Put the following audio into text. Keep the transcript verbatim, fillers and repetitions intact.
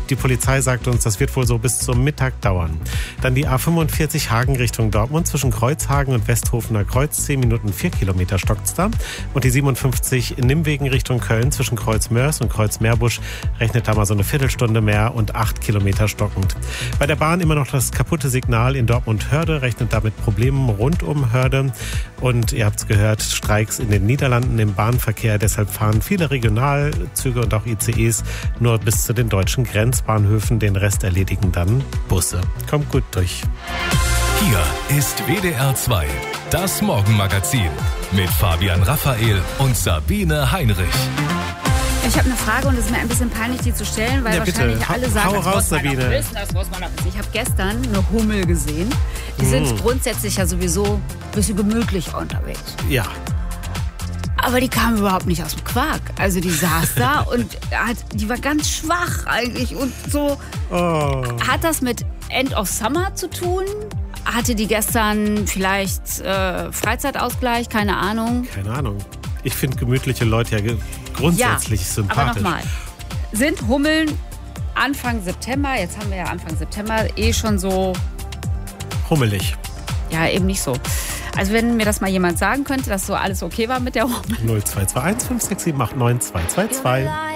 Die Polizei sagt uns, das wird wohl so bis zum Mittag dauern. Dann die A fünfundvierzig Hagen Richtung Dortmund zwischen Kreuzhagen und Westhofener Kreuz. zehn Minuten, vier Kilometer stockt's da. Und die siebenundfünfzig in Nimwegen Richtung Köln zwischen Kreuz Mörs und Kreuz Meerbusch rechnet da mal so eine Viertelstunde mehr und acht Kilometer stockend. Bei der Bahn immer noch das kaputte Signal in Dortmund-Hörde, rechnet damit Problemen rund um Hörde. Und ihr habt's gehört, Streiks in den Niederlanden im Bahnverkehr. Deshalb fahren viele Regionalzüge und auch I C Es nur bis zu den deutschen Grenzbahnhöfen. Den Rest erledigen dann Busse. Kommt gut durch. Hier ist W D R zwei, das Morgenmagazin mit Fabian Raphael und Sabine Heinrich. Ich habe eine Frage und es ist mir ein bisschen peinlich, die zu stellen, weil Ja, bitte. wahrscheinlich alle sagen, Hau das raus, muss man Sabine. noch wissen, das muss man noch wissen. Ich habe gestern eine Hummel gesehen. Die sind Mm. grundsätzlich ja sowieso ein bisschen gemütlich unterwegs. Ja. Aber die kam überhaupt nicht aus dem Quark. Also die saß da und hat, die war ganz schwach eigentlich und so. Oh. Hat das mit End of Summer zu tun? Hatte die gestern vielleicht äh, Freizeitausgleich? Keine Ahnung. Keine Ahnung. Ich finde gemütliche Leute ja ge- grundsätzlich ja, sympathisch. Aber nochmal, sind Hummeln Anfang September, jetzt haben wir ja Anfang September, eh schon so, Hummelig. ja eben nicht so. Also wenn mir das mal jemand sagen könnte, dass so alles okay war mit der Hummel. null zwei zwei eins fünf sechs sieben acht neun zwei zwei zwei.